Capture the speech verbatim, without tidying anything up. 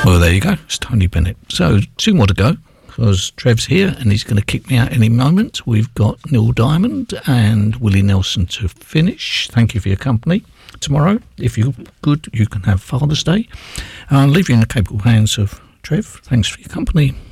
Well, there you go. It's Tony Bennett. So, two more to go, because Trev's here and he's going to kick me out any moment. We've got Neil Diamond and Willie Nelson to finish. Thank you for your company. Tomorrow, if you're good, you can have Father's Day. I'll leave you in the capable hands of Trev. Thanks for your company.